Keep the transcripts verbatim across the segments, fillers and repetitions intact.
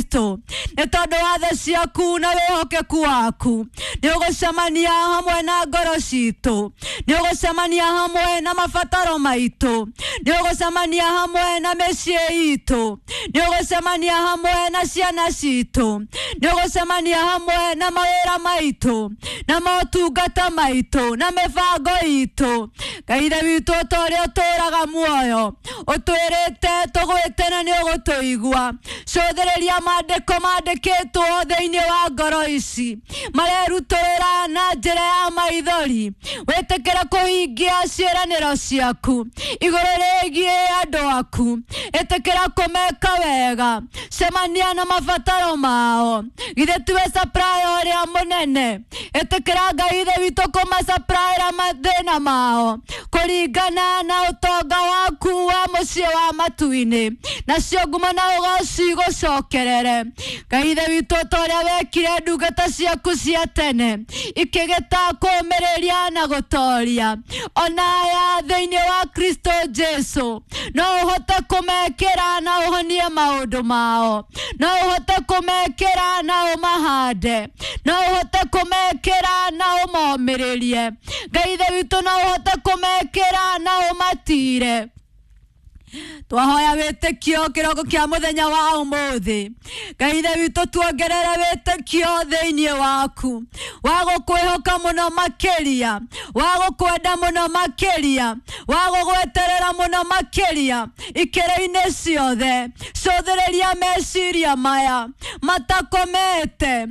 Kristo nĩ tondũ wa tha ciaku na wĩhokeku waku nĩ ũgũcemania hamwe na ngoro citũ nĩ ũgũcemania hamwe na mabataro maitũ nĩ ũgũcemania hamwe na mĩciĩ itũ nĩ ũgũcemania hamwe na ciana citũ nĩ ũgũcemania hamwe na mawĩra maitũ na motungata maitũ na mĩbango itũ Ngai ithe witũ ũrĩa ũtũũraga muoyo ũtwĩrĩte tũgwĩte na nĩ ũgũtũigua cũthĩrĩria maandĩko maandĩkĩtwo thĩinĩ wa ngoro ici marerutũrĩra na njĩra ya maithori wĩtĩkĩre kũhingia ciĩranĩro ciaku igũrũ rĩgiĩ andũ aku ĩtĩkĩra kũmeka wega cemania na mabataro mao githĩ tiwe supply ũrĩa mũnene ĩtĩkĩra Ngai ithe witũ kũmasapraĩra mathĩna mao kũringana na ũtonga waku wa mũciĩ wa matu-inĩ nacio ngumo na ũgoci gũcokerere Ngai ithe witũ ũrĩa wekire ndungata ciaku cia tene ikĩgeta kũũmĩrĩria na gũtooria ona aya thĩinĩ wa Kristo Jesu no ũhote kũmekĩra na ũhonie maũndũ mao no ũhote kũmekĩra na ũmahande no ũhote kũmekĩra na ũmomĩrĩrie Ngai ithe witũ no ũhote kũmekĩra na ũmatire twahoya wĩtĩkio kĩroko kĩa mũthenya wa ũmũthĩ Ngai ithe witũ tuongerere wĩtĩkio thĩinĩ waku wa gũkwĩhoka mũno makĩria wa gũkwenda mũno makĩria wa gũgweterera mũno makĩria ikĩro-inĩ ciothe cũthĩrĩria meciria maya matakomete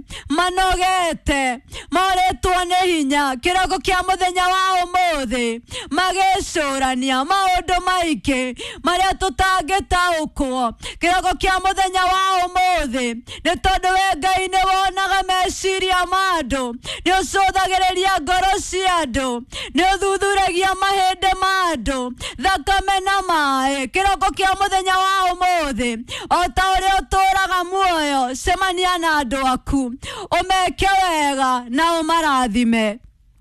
manogete morĩtwo nĩ hinya kĩroko kĩa mũthenya wa ũmũthĩ magĩcũrania maũndũ maingĩ marĩa tũtangĩtaũkwo kĩroko kĩa mũthenya wa ũmũthĩ nĩ tondũ we Ngai nĩ wonaga meciria ma andũ nĩ ũcũthagĩrĩria ngoro cia andũ nĩ ũthuthuragia mahĩndĩ ma andũ thakame na maĩ kĩroko kĩa mũthenya wa ũmũthĩ o ta ũrĩa ũtũũraga muoyo cemania na andũ aku ũmeke wega na ũmarathime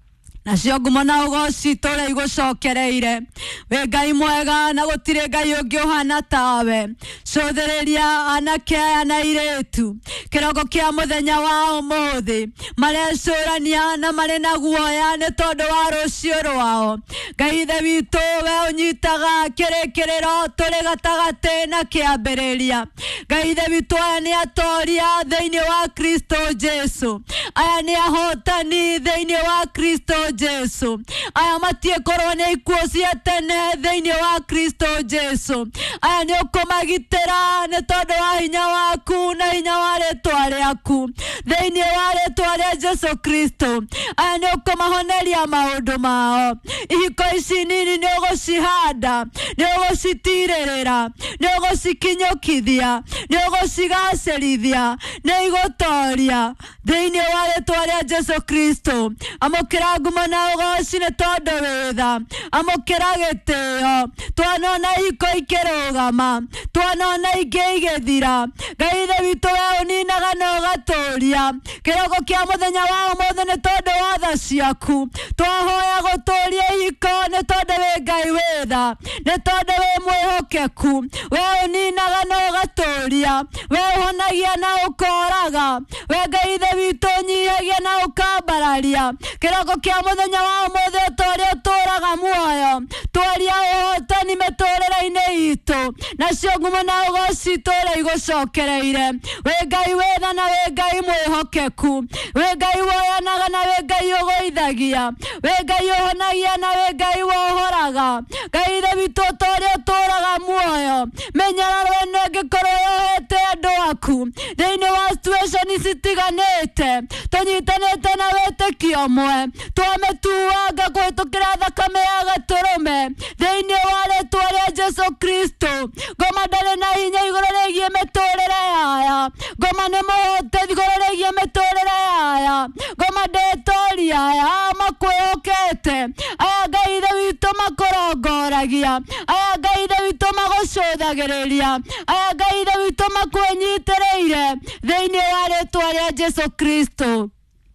nacio ngumo na ũgoci tũrĩa igũcokereire we Ngai mwega na gũtirĩ Ngai ũngĩ ũhana tawe cũthĩrĩria anake aya na airĩtu kĩroko kĩa mũthenya wa ũmũthĩ marecũrania na marĩ na guoya nĩ tondũ wa rũciũ rwao Ngai ithe witũ we ũnyitaga kĩrĩkĩrĩro tũrĩ gatagatĩ na kĩambĩrĩria Ngai ithe witũ aya nĩ atoria thĩinĩ wa Kristo Jesu aya nĩ ahotani thĩinĩ wa Kristo Jesu aya matiĩkorwo nĩ ikuũ cia tene thĩinĩ wa Kristo Jesu aya nĩ ũkũmagitĩra nĩ tondũ wa hinya waku na hinya wa rĩtwa rĩaku thĩinĩ wa rĩtwa rĩa Jesu Kristo aya nĩ ũkũmahoneria maũndũ mao ihiko ici nini nĩ ũgũcihanda nĩ ũgũcitirĩrĩra nĩ ũgũcikinyũkithia nĩ ũgũcigacĩrithia nĩ igũtoria thĩinĩ wa rĩtwa rĩa Jesu Kristo amũkĩra ngumo na ũgoci nĩ tondũ wĩtha amũkĩra gĩtĩo twanona ihiko ikĩrũgama twanona ingĩ igĩthira Ngai ithe witũ we ũninaga na ũgatũũria kĩroko kĩa mũthenya wa ũmũthĩ nĩ tondũ wa tha ciaku twahoya gũtũũria ihiko nĩ tondũ wĩ Ngai wĩtha nĩ tondũ wĩ mwĩhokeku we ũninaga na ũgatũũria we ũhonagia na ũkoraga we Ngai ithe witũ ũnyihagia na ũkambararia kĩroko kĩa mũthenya wa ũmũthĩ ũrĩa ũtũũraga muoyo twaria ũhotani mĩtũũrĩre-inĩ itũ nacio ngumo na ũgoci tũrĩa igũcokereire wĩ Ngai wĩtha na wĩ Ngai mwĩhokeku wĩ Ngai woyanaga na wĩ Ngai ũgũithagia wĩ Ngai ũhonagia na wĩ Ngai wohoraga Ngai ithe witũ ũrĩa ũtũũraga muoyo mĩnyararo ĩno ĩngĩkorwo yohete andũ aku thĩinĩ wa situation citiganĩte tũnyitanĩte na wĩtĩkio ũmwe twamĩtuanga kũhĩtũkĩra thakame ya gatũrũme thĩinĩ wa rĩtwa rĩa Jesu Kristo ngoma ndarĩ na hinya igũrũ rĩgiĩ mĩtũũrĩre yaya ngoma nĩ mũhoteti igũrũ rĩgiĩ mĩtũũrĩre yaya ngoma ndĩtoria aya makwĩhokete aya Ngai ithe witũ makũrongoragia aya Ngai ithe witũ magũcũthagĩrĩria aya Ngai ithe witũ makwĩnyitĩrĩire thĩinĩ wa rĩtwa rĩa Jesu Kristo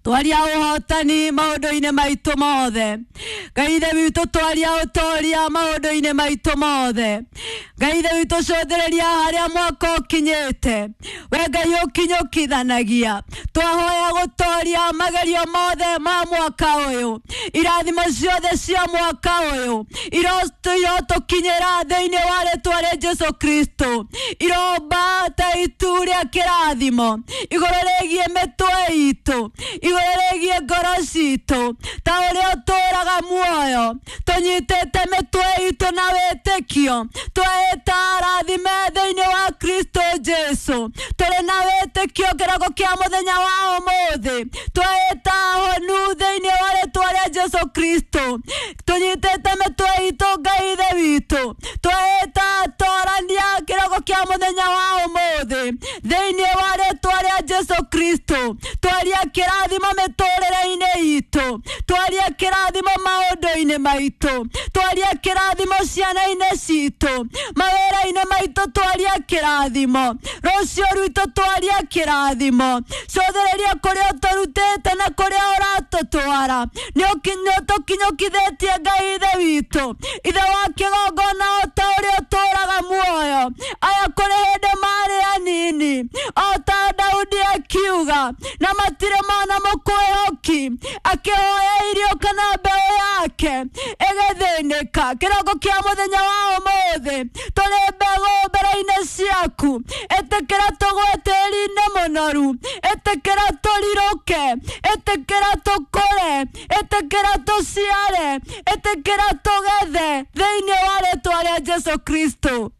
twaria ũhotani maũndũ-inĩ maitũ mothe. Ngai ithe witũ twaria ũtoria maũndũ-inĩ maitũ mothe. Ngai ithe witũ cũthĩrĩria harĩa mwaka ũkinyĩte. We Ngai ũkinyũkithanagia. Twahoya gũtoria magerio mothe ma mwaka ũyũ. Irathimo ciothe cia mwaka ũyũ. Irotũkinyĩra thĩinĩ wa rĩĩtwa rĩa Jesũ Kristo. Iromba ta itu rĩa kĩrathimo. Igũrũ rĩgiĩ mĩtwe itũ. Igũrũ rĩgiĩ ngoro citũ. Ta ũrĩa ũtũũraga muoyo. Tũnyitĩte mĩtwe itũ na wĩtĩkio. Twĩta arathime thĩinĩ wa Kristo Jesũ. Tũrĩ na wĩtĩkio kĩroko kĩa mũthenya wa ũmũthĩ. Twĩta honu thĩinĩ wa rĩĩtwa rĩa Jesũ Kristo. Tũnyitĩte mĩtwe itũ Ngai ithe witũ. Twĩta torania kĩroko kĩa mũthenya wa ũmũthĩ. Thĩinĩ wa rĩĩtwa rĩa Jesũ Kristo. Twaria kĩrathimo mĩtũũrĩre-inĩ itũ. Twaria kĩrathimo maũndũ-inĩ maitũ. Twaria kĩrathimo ciana-inĩ citũ. Mawĩra-inĩ maitũ twaria kĩrathimo. Rũciũ rwitũ twaria kĩrathimo. Cũthĩrĩria kũrĩa ũtũrutĩte na kũrĩa ũratũtwara. Nĩ ũtũkinyũkithĩtie Ngai ithe witũ. Ithe wa kĩgongona o ta ũrĩa ũtũũraga muoyo. Aya kũrĩ hĩndĩ marĩ anini. O ta Daudi akiuga. Na matirĩ mana mũkwĩhoki. Akĩhoya irio kana mbeũ yake. Ĩgĩthĩnĩka. Kĩroko kĩa mũthenya wa ũmũthĩ. Tũrĩ mbegũ mbere-inĩ ciaku. Ĩtĩkĩra tũgwe tĩĩri-inĩ mũnoru. Ĩtĩkĩra tũrirũke. Ĩtĩkĩra tũkũre. Ĩtĩkĩra tũciare. Ĩtĩkĩra tũgethe. Thĩinĩ wa rĩĩtwa rĩa Jesũ Kristo.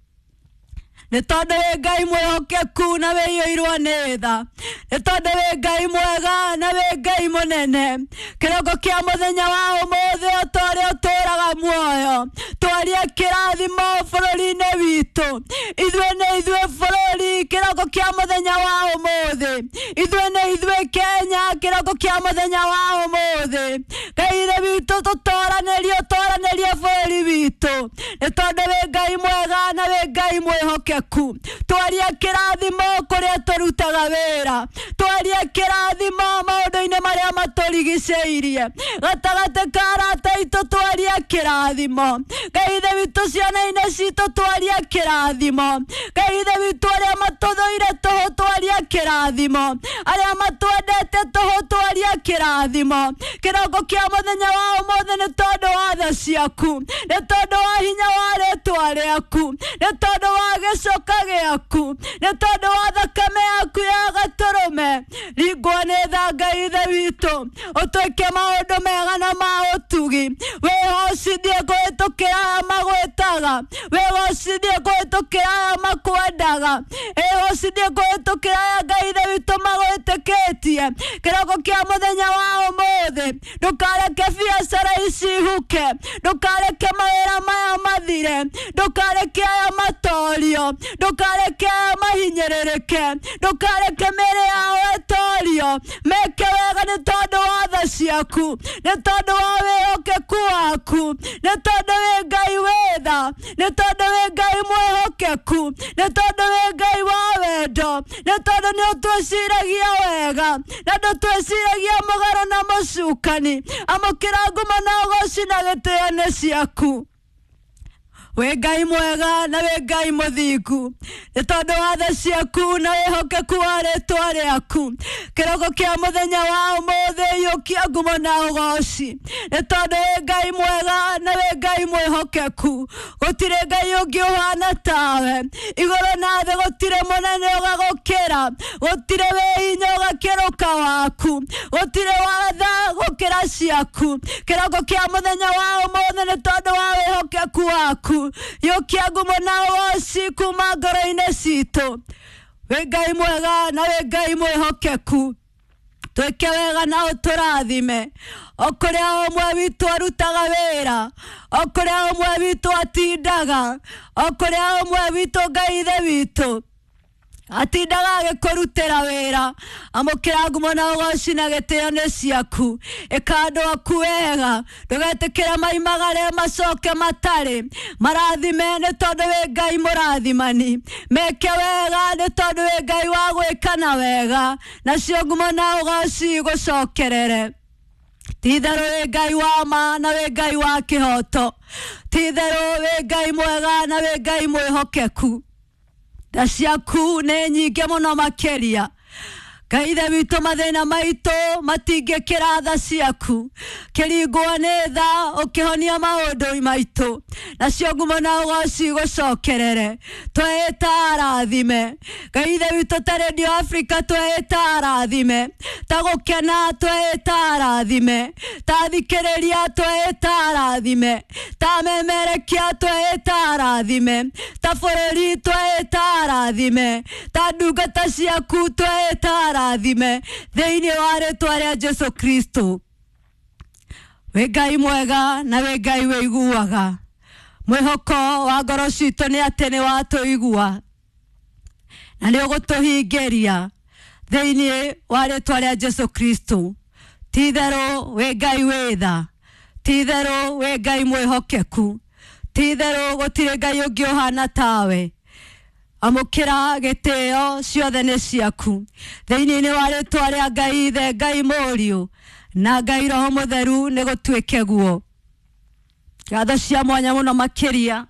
Nĩ tondũ wĩ Ngai mwĩhokeku na wĩiyũirwo nĩ tha. Nĩ tondũ wĩ Ngai mwega na wĩ Ngai mũnene. Kĩroko kĩa mũthenya wa ũmũthĩ o ta ũrĩa ũtũũraga muoyo. Twaria kĩrathimo bũrũri-inĩ witũ. Ithuĩ nĩ ithuĩ bũrũri kĩroko kĩa mũthenya wa ũmũthĩ. Ithuĩ nĩ ithuĩ Kenya kĩroko kĩa mũthenya wa ũmũthĩ. Ngai ithe witũ tũtoranĩrie ũtoranĩrie bũrũri witũ. Nĩ tondũ wĩ Ngai mwega na wĩ Ngai mwĩhokeku. Twaria kĩrathimo kũrĩa tũrutaga wĩra. Twaria kĩrathimo maũndũ-inĩ marĩa matũrigicĩirie. Gatagatĩ ka arata aitũ twaria kĩrathimo. Ngai ithe witũ ciana-inĩ citũ twaria kĩrathimo. Ngai ithe witũ arĩa matũthũire tũhũ twaria kĩrathimo. Arĩa matwendete tũhũ twaria kĩrathimo. Kĩroko kĩa mũthenya wa ũmũthĩ nĩ tondũ wa tha ciaku. Nĩ tondũ wa hinya wa rĩĩtwa rĩaku. Nĩ tondũ wa gĩcoka gĩaku. Nĩ tondũ wa thakame yaku ya gatũrũme. Ringwo nĩ tha Ngai ithe witũ. Ũtwĩke maũndũ mega na ma ũtugi. Wĩhocithie kũhĩtũkĩra aya magwĩtaga. Wĩhocithie kũhĩtũkĩra aya makwendaga. Wĩhocithie kũhĩtũkĩra aya Ngai ithe witũ magwĩtĩkĩtie. Kĩroko kĩa mũthenya wa ũmũthĩ. Ndũkareke biacara ici ihuke. Ndũkareke mawĩra maya mathire. Ndũkareke aya matorio. Ndũkareke aya mahinyĩrĩrĩke. Ndũkareke mĩĩrĩ yao ĩtorio. Meke wega nĩ tondũ wa tha ciaku. Nĩ tondũ wa wĩhokeku waku. Nĩ tondũ wĩ Ngai wĩ tha. Nĩ tondũ wĩ Ngai mwĩhokeku. Nĩ tondũ wĩ Ngai wa wendo. Nĩ tondũ nĩ ũtwĩciragia wega. Na ndũtwĩciragia mũgarũ na mũcukani. Amũkĩra ngumo na ũgooci na gĩtĩĩo nĩ ciaku. Wĩ Ngai mwega na wĩ Ngai mũthingu. Nĩ tondũ wa tha ciaku na wĩhokeku wa rĩĩtwa rĩaku. Kĩroko kĩa mũthenya wa ũmũthĩ iyũkia ngumo na ũgooci. Nĩ tondũ wĩ Ngai mwega na wĩ Ngai mwĩhokeku. Gũtirĩ Ngai ũngĩ ũhana tawe. Igũrũ na thĩ gũtirĩ mũnene ũgagũkĩra. Gũtirĩ wĩ hinya ũgakĩrũka waku. Gũtirĩ watha gũkĩra ciaku. Kĩroko kĩa mũthenya wa ũmũthĩ nĩ tondũ wa wĩhokeku waku. Yũkia ngumo na ũgooci kuma ngoro-inĩ citũ. Wĩ Ngai mwega na wĩ Ngai mwĩhokeku. Twĩke wega na ũtũrathime. O kũrĩa ũmwe witũ arutaga wĩra. O kũrĩa ũmwe witũ atindaga. O kũrĩa ũmwe witũ Ngai ithe witũ atindaga agĩkũrutĩra wĩra amũkĩra ngumo na ũgooci na gĩtĩo nĩ ciaku ĩka andũ aku wega ndũgetĩkĩre maimagare macoke matarĩ marathime nĩ tondũ wĩ Ngai mũrathimani meke wega nĩ tondũ wĩ Ngai wa gwĩkana wega nacio ngumo na ũgooci gũcokerere titherũ wĩ Ngai wa ma na wĩ Ngai wa kĩhoto titherũ wĩ Ngai mwega na wĩ Ngai mwĩhokeku tha ciaku nĩ nyingĩ mũno makĩria Ngai ithe witũ mathĩna maitũ matingĩkĩra tha ciaku kĩringwo nĩ tha ũkĩhonia maũndũ maitũ nacio ngumo na ũgooci gũcokerere twĩta arathime Ngai ithe witũ ta Radio Africa twĩta arathime ta gũkena twĩta arathime ta thikĩrĩria twĩta arathime ta memerekia twĩta arathime ta bũrũri twĩta arathime ta ndungata ciaku twĩta arathime thĩinĩ wa rĩĩtwa rĩa Jesũ Kristo wĩ Ngai mwega na wĩ Ngai wĩiguaga mwĩhoko wa ngoro citũ nĩ atĩ nĩ watũigua na nĩ ũgũtũhingĩria thĩinĩ wa rĩĩtwa rĩa Jesũ Kristo titherũ wĩ Ngai wĩ tha titherũ wĩ Ngai mwĩhokeku titherũ gũtirĩ Ngai ũngĩ ũhana tawe amũkĩra gĩtĩo ciothe nĩ ciaku thĩinĩ wa rĩĩtwa rĩa Ngai ithe Ngai mũriũ na Ngai roho mũtheru nĩ gũtuĩke guo ngatho cia mwanya mũno makĩria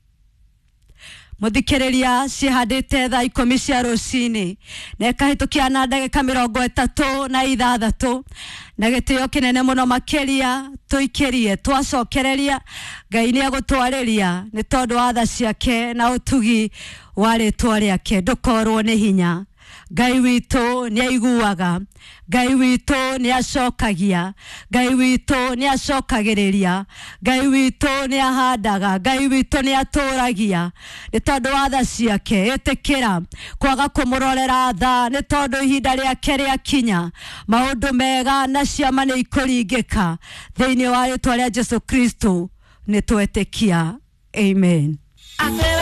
mũthikĩrĩria cihandĩte thaa ikũmi cia rũcinĩ na ĩkahĩtũkia na ndagĩka mĩrongo ĩtatũ na ithathatũ na gĩtĩo kĩnene mũno makĩria tũikĩrie twacokereria Ngai nĩ agũtwarĩria nĩ tondũ wa tha ciake na ũtugi wa rĩĩtwa rĩake ndũkorwo nĩ hinya Ngai witũ nĩ aiguaga Ngai witũ nĩ acokagia Ngai witũ nĩ acokagĩrĩria Ngai witũ nĩ ahandaga Ngai witũ nĩ atũragia nĩ tondũ wa tha ciake ĩtĩkĩra kwaga kũmũrorera tha nĩ tondũ ihinda rĩake rĩakinya maũndũ mega na ciama nĩ ikũringĩka thĩinĩ wa rĩĩtwa rĩa Jesũ Kristo nĩ twetĩkia amen.